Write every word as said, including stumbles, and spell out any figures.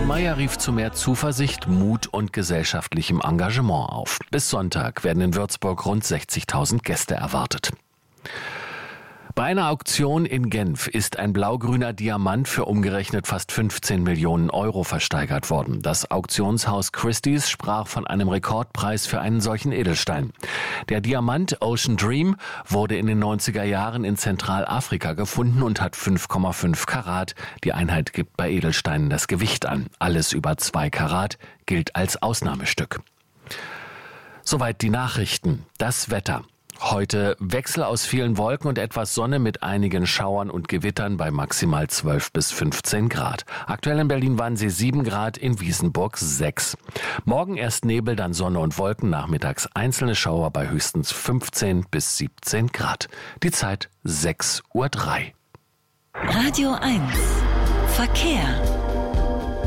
Steinmeier rief zu mehr Zuversicht, Mut und gesellschaftlichem Engagement auf. Bis Sonntag werden in Würzburg rund sechzigtausend Gäste erwartet. Bei einer Auktion in Genf ist ein blaugrüner Diamant für umgerechnet fast fünfzehn Millionen Euro versteigert worden. Das Auktionshaus Christie's sprach von einem Rekordpreis für einen solchen Edelstein. Der Diamant Ocean Dream wurde in den neunziger Jahren in Zentralafrika gefunden und hat fünf Komma fünf Karat. Die Einheit gibt bei Edelsteinen das Gewicht an. Alles über zwei Karat gilt als Ausnahmestück. Soweit die Nachrichten. Das Wetter. Heute Wechsel aus vielen Wolken und etwas Sonne mit einigen Schauern und Gewittern bei maximal zwölf bis fünfzehn Grad. Aktuell in Berlin-Wannsee sieben Grad, in Wiesenburg sechs. Morgen erst Nebel, dann Sonne und Wolken, nachmittags einzelne Schauer bei höchstens fünfzehn bis siebzehn Grad. Die Zeit sechs Uhr drei. Radio eins Verkehr.